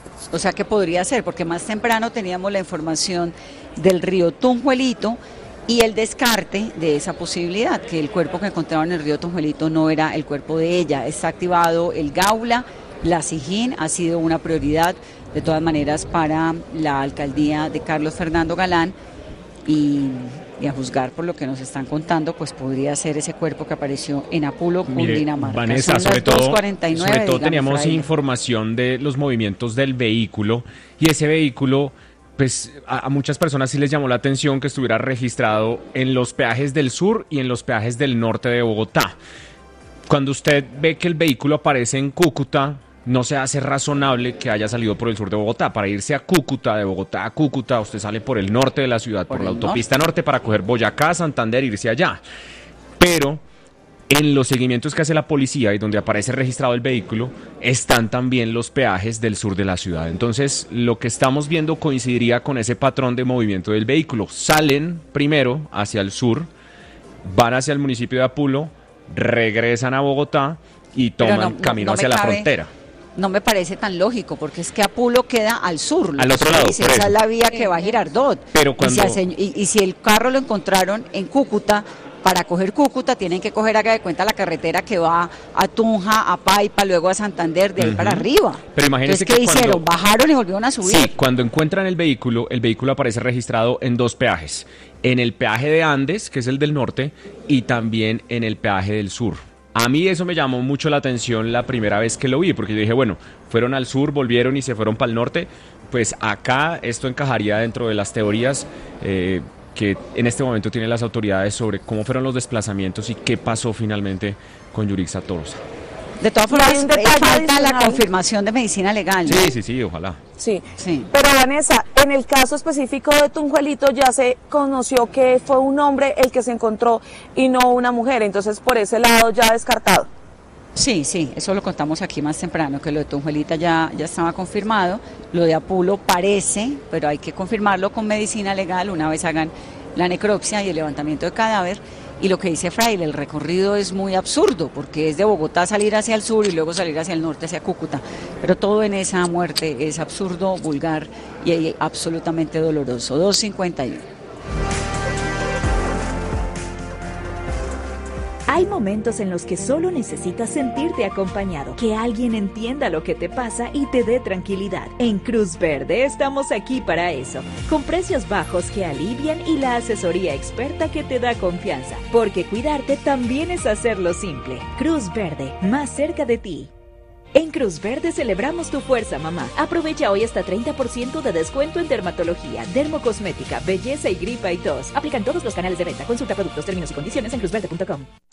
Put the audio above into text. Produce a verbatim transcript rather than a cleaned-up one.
O sea, ¿qué podría ser? Porque más temprano teníamos la información del río Tunjuelito y el descarte de esa posibilidad, que el cuerpo que encontraron en el río Tunjuelito no era el cuerpo de ella. Está activado el Gaula, la SIJIN ha sido una prioridad de todas maneras para la alcaldía de Carlos Fernando Galán y, y a juzgar por lo que nos están contando, pues podría ser ese cuerpo que apareció en Apulo, Cundinamarca. Vanessa, Son sobre las todo, dos cuarenta y nueve, sobre todo digamos, teníamos Fraile. información de los movimientos del vehículo y ese vehículo, pues a, a muchas personas sí les llamó la atención que estuviera registrado en los peajes del sur y en los peajes del norte de Bogotá. Cuando usted ve que el vehículo aparece en Cúcuta, no se hace razonable que haya salido por el sur de Bogotá. Para irse a Cúcuta, de Bogotá a Cúcuta, usted sale por el norte de la ciudad, por, por la autopista norte. norte para coger Boyacá, Santander e irse allá. Pero en los seguimientos que hace la policía y donde aparece registrado el vehículo, están también los peajes del sur de la ciudad. Entonces, lo que estamos viendo coincidiría con ese patrón de movimiento del vehículo. Salen primero hacia el sur, van hacia el municipio de Apulo, regresan a Bogotá y toman no, no, camino no hacia la frontera. No me parece tan lógico, porque es que Apulo queda al sur. Al otro lado. Dice, esa es la vía que va a Girardot. Pero cuando... y, si el, y, y si el carro lo encontraron en Cúcuta, para coger Cúcuta tienen que coger, haga de cuenta, la carretera que va a Tunja, a Paipa, luego a Santander, de ahí uh-huh. para arriba. Pero imagínense Entonces, ¿qué que hicieron? Cuando... Bajaron y volvieron a subir. Sí, cuando encuentran el vehículo, el vehículo aparece registrado en dos peajes. En el peaje de Andes, que es el del norte, y también en el peaje del sur. A mí eso me llamó mucho la atención la primera vez que lo vi, porque yo dije, bueno, fueron al sur, volvieron y se fueron para el norte, pues acá esto encajaría dentro de las teorías eh, que en este momento tienen las autoridades sobre cómo fueron los desplazamientos y qué pasó finalmente con Yurixa Tolosa. De todas formas, eh, falta la confirmación de medicina legal, ¿no? Sí, sí, sí, ojalá. Sí. sí, pero Vanessa, en el caso específico de Tunjuelito ya se conoció que fue un hombre el que se encontró y no una mujer, entonces por ese lado ya descartado. Sí, sí, eso lo contamos aquí más temprano, que lo de Tunjuelita ya, ya estaba confirmado, lo de Apulo parece, pero hay que confirmarlo con medicina legal una vez hagan la necropsia y el levantamiento de cadáver. Y lo que dice Fraile, el recorrido es muy absurdo, porque es de Bogotá salir hacia el sur y luego salir hacia el norte, hacia Cúcuta. Pero todo en esa muerte es absurdo, vulgar y absolutamente doloroso. dos cincuenta y uno. Hay momentos en los que solo necesitas sentirte acompañado, que alguien entienda lo que te pasa y te dé tranquilidad. En Cruz Verde estamos aquí para eso, con precios bajos que alivian y la asesoría experta que te da confianza, porque cuidarte también es hacerlo simple. Cruz Verde, más cerca de ti. En Cruz Verde celebramos tu fuerza, mamá. Aprovecha hoy hasta treinta por ciento de descuento en dermatología, dermocosmética, belleza y gripa y tos. Aplican todos los canales de venta. Consulta productos, términos y condiciones en cruz verde punto com.